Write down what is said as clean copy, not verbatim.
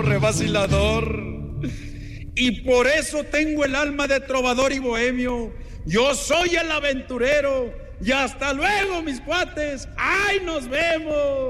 revacilador. Y por eso tengo el alma de trovador y bohemio. Yo soy el aventurero. Y hasta luego, mis cuates. ¡Ay, nos vemos!